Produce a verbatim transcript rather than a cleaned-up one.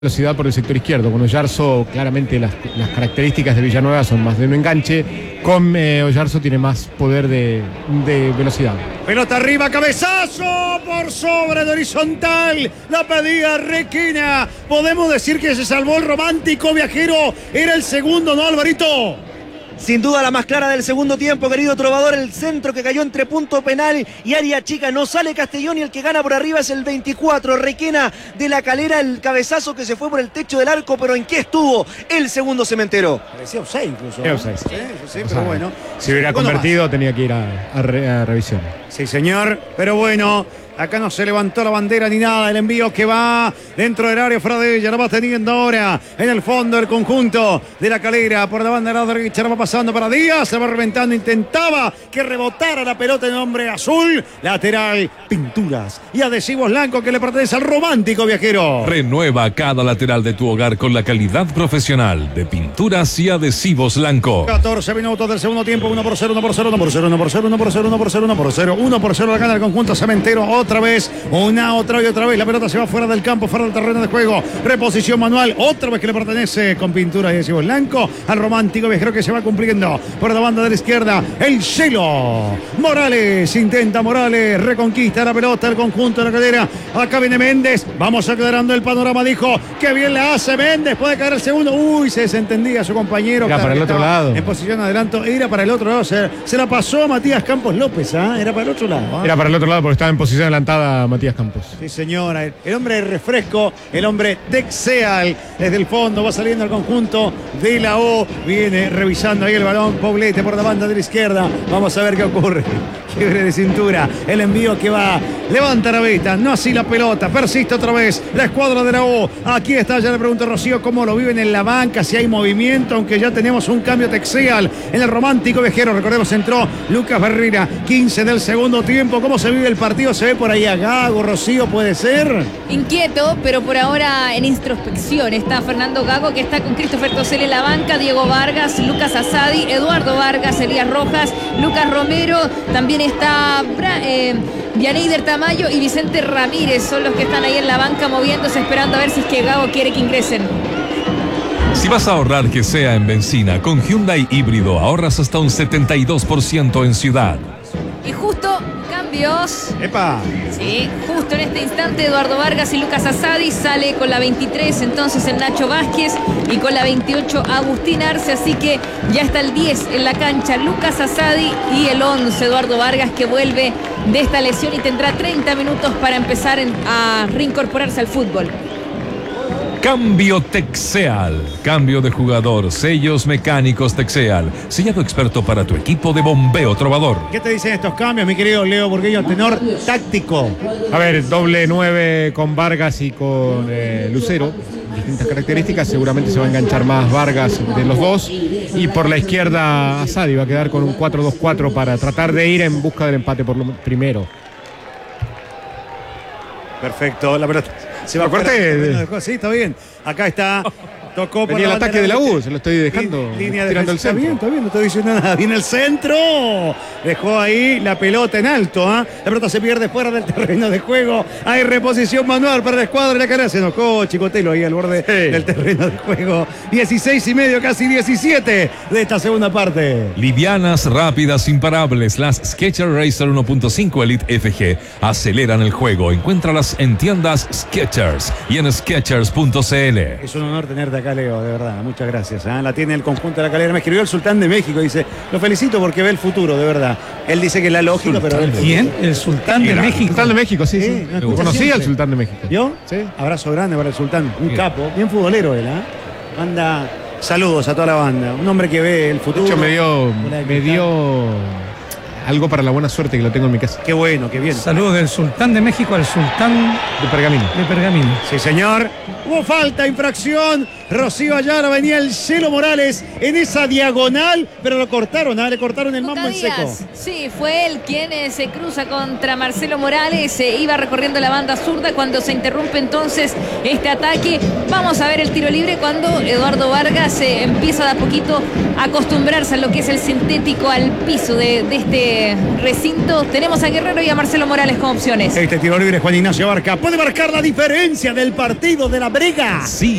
velocidad por el sector izquierdo. Con Oyarzo, claramente las, las características de Villanueva son más de un enganche. Con eh, Oyarzo tiene más poder de, de velocidad. Pelota arriba, cabezazo por sobre de horizontal. La pedía Requena. Podemos decir que se salvó el romántico viajero. Era el segundo, ¿no, Alvarito? Sin duda la más clara del segundo tiempo, querido trovador, el centro que cayó entre punto penal y área chica. No sale Castellón y el que gana por arriba es el veinticuatro, Requena de la Calera, el cabezazo que se fue por el techo del arco, pero ¿en qué estuvo el segundo cementero? Parecía offside incluso. Es offside. Sí, sí, pero sea, bueno. Si hubiera convertido más, tenía que ir a, a, re, a revisión. Sí, señor, pero bueno. Acá no se levantó la bandera ni nada. El envío que va dentro del área fuera de ella. La va teniendo ahora en el fondo el conjunto de la Calera. Por la banda de la derecha la va pasando para Díaz. Se va reventando. Intentaba que rebotara la pelota en nombre azul. Lateral, pinturas y adhesivos blancos que le pertenece al romántico viajero. Renueva cada lateral de tu hogar con la calidad profesional de pinturas y adhesivos blanco. catorce minutos del segundo tiempo. uno por cero, uno por cero, uno por cero, uno por cero, uno por cero, uno por cero, uno por cero, uno por cero. La gana el conjunto cementero. Otra vez, una, otra y otra vez. La pelota se va fuera del campo, fuera del terreno de juego. Reposición manual, otra vez que le pertenece con pintura y adhesivo blanco al romántico viajero que se va cumpliendo por la banda de la izquierda. El cielo. Morales, intenta Morales, reconquista la pelota, el conjunto de la Calera. Acá viene Méndez. Vamos aclarando el panorama, dijo. Qué bien la hace Méndez. Puede caer el segundo. Uy, se desentendía su compañero. Era para el otro lado. En posición de adelanto, era para el otro lado. Se, se la pasó a Matías Campos López, ¿ah? ¿eh? Era para el otro lado. ¿eh? Era para el otro lado porque estaba en posición adelantada Matías Campos. Sí, señora. El, el hombre de refresco, el hombre Texeal. Desde el fondo va saliendo el conjunto de la O. Viene revisando ahí el balón. Poblete por la banda de la izquierda. Vamos a ver qué ocurre. Quiebre de cintura. El envío que va. Levanta la vista. No así la pelota. Persiste otra vez. La escuadra de la O. Aquí está. Ya le pregunto a Rocío cómo lo viven en la banca. Si hay movimiento. Aunque ya tenemos un cambio Texeal en el romántico viajero. Recordemos, entró Lucas Barrera. quince del segundo tiempo. ¿Cómo se vive el partido? Se ve por ahí a Gago. Rocío, ¿puede ser? Inquieto, pero por ahora en introspección. Está Fernando Gago, que está con Christopher Tosel en la banca. Diego Vargas, Lucas Asadi, Eduardo Vargas, Elías Rojas, Lucas Romero. También está eh, Vianeider Tamayo y Vicente Ramírez. Son los que están ahí en la banca moviéndose, esperando a ver si es que Gago quiere que ingresen. Si vas a ahorrar, que sea en benzina. Con Hyundai híbrido ahorras hasta un setenta y dos por ciento en ciudad. Y justo cambios. ¡Epa! Sí, justo en este instante Eduardo Vargas y Lucas Asadi. Sale con la veintitrés entonces el Nacho Vázquez y con la veintiocho Agustín Arce. Así que ya está el diez en la cancha Lucas Asadi y el once Eduardo Vargas, que vuelve de esta lesión y tendrá treinta minutos para empezar en, a reincorporarse al fútbol. Cambio Texeal. Cambio de jugador. Sellos mecánicos Texeal. Sellado experto para tu equipo de bombeo trovador. ¿Qué te dicen estos cambios, mi querido Leo Burguillo, tenor táctico? A ver, doble nueve con Vargas y con eh, Lucero. Distintas características. Seguramente se va a enganchar más Vargas de los dos. Y por la izquierda Asadi va a quedar con un cuatro dos cuatro para tratar de ir en busca del empate por lo primero. Perfecto, la pelota se va a cortar. Sí, está bien. Acá está. Tocó por Venía el ataque de la U, se lo estoy dejando. Línea tirando el centro. Está bien, está bien, no estoy diciendo nada. Viene el centro. Dejó ahí la pelota en alto. ¿eh? La pelota se pierde fuera del terreno de juego. Hay reposición manual para la escuadra de la Calera. Se enojó Chicotelo ahí al borde sí. del terreno de juego. dieciséis y medio, casi diecisiete de esta segunda parte. Livianas, rápidas, imparables. Las Skechers Racer uno punto cinco Elite F G aceleran el juego. Encuéntralas en tiendas Skechers y en skechers punto c l. Es un honor tenerte acá, Leo, de verdad, muchas gracias. ¿eh? La tiene el conjunto de la Calera. Me escribió el Sultán de México, dice, lo felicito porque ve el futuro, de verdad. Él dice que es la lógica, pero ve el futuro. ¿Quién? El Sultán de México. El Sultán de México, sí, sí. sí. No Conocí al Sultán de México. ¿Yo? Sí. Abrazo grande para el Sultán, un bien. Capo, bien futbolero él, ¿eh? Manda saludos a toda la banda, un hombre que ve el futuro. De hecho, me dio, me dio algo para la buena suerte que lo tengo en mi casa. Qué bueno, qué bien. Saludos del Sultán de México al Sultán de Pergamino. De Pergamino. Sí, señor. Hubo falta, infracción. Rocío Ayala, venía el Cielo Morales en esa diagonal, pero lo cortaron, ¿eh? Le cortaron el mambo en seco. Sí, fue él quien eh, se cruza contra Marcelo Morales, eh, iba recorriendo la banda zurda cuando se interrumpe entonces este ataque. Vamos a ver el tiro libre cuando Eduardo Vargas eh, empieza de a poquito a acostumbrarse a lo que es el sintético, al piso de, de este este recinto. Tenemos a Guerrero y a Marcelo Morales como opciones. Este tiro libre, Juan Ignacio Barca, puede marcar la diferencia del partido de la Brega. Sí.